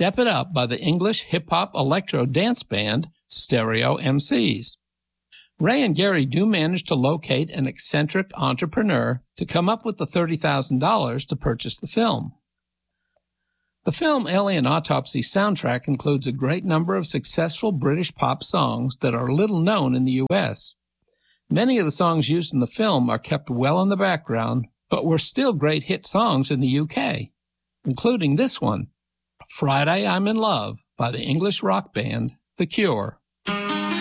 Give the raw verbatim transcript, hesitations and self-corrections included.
Step It Up by the English hip-hop electro dance band Stereo M Cs. Ray and Gary do manage to locate an eccentric entrepreneur to come up with the thirty thousand dollars to purchase the film. The film Alien Autopsy soundtrack includes a great number of successful British pop songs that are little known in the U S. Many of the songs used in the film are kept well in the background, but were still great hit songs in the U K, including this one, Friday I'm in Love by the English rock band The Cure.